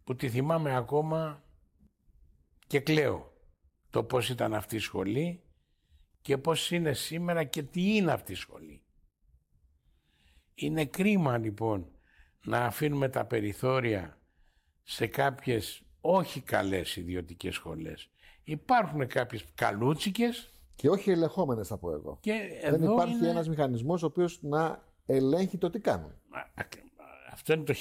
που τη θυμάμαι ακόμα και κλαίω. Το πώς ήταν αυτή η σχολή και πώς είναι σήμερα και τι είναι αυτή η σχολή. Είναι κρίμα λοιπόν να αφήνουμε τα περιθώρια σε κάποιες όχι καλές ιδιωτικές σχολές. Υπάρχουν κάποιες καλούτσικες. Και όχι ελεγχόμενες, θα πω εγώ. Δεν υπάρχει ένας μηχανισμός ο οποίος να ελέγχει το τι κάνουν. Αυτό είναι το